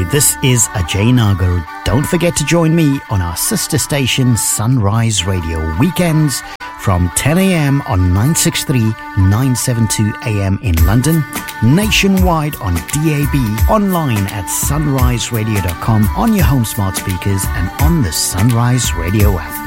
this is Ajay Nagar. Don't forget to join me on our sister station Sunrise Radio weekends from 10 a.m. on 963, 972 a.m. in London, nationwide on DAB, online at sunriseradio.com, on your home smart speakers and on the Sunrise Radio app.